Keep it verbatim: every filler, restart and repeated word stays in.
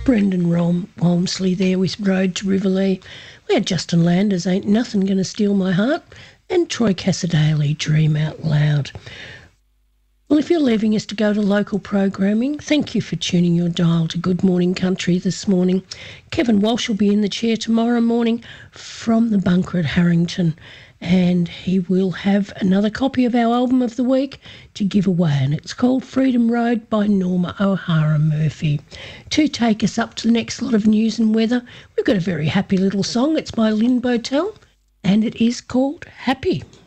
Brendan Rom- Walmsley there with Road to Riverlea. We had Justin Landers, Ain't Nothing Gonna Steal My Heart, and Troy Cassadaly, Dream Out Loud. Well, if you're leaving us to go to local programming, thank you for tuning your dial to Good Morning Country this morning. Kevin Walsh will be in the chair tomorrow morning from the bunker at Harrington, and he will have another copy of our album of the week to give away, and it's called Freedom Road by Norma O'Hara Murphy. To take us up to the next lot of news and weather, we've got a very happy little song. It's by Lynn Botel, and it is called Happy.